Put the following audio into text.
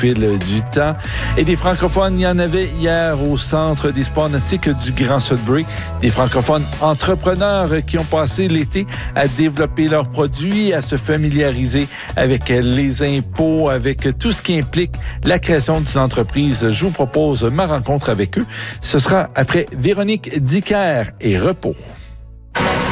fil du temps. Et des francophones, il y en avait hier au Centre des sports nautiques du Grand Sudbury. Des francophones entrepreneurs qui ont passé l'été à développer leurs produits, à se familiariser avec les impôts, avec tout ce qui implique la création d'une entreprise. Je vous propose ma rencontre avec eux. Ce sera après Véronique Dicker et Repos.